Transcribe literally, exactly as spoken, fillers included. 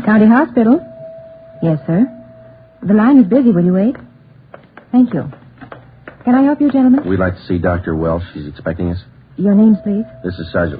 County Hospital? Yes, sir. The line is busy. Will you wait? Thank you. Can I help you, gentlemen? We'd like to see Doctor Welsh. She's expecting us. Your names, please. This is Sergeant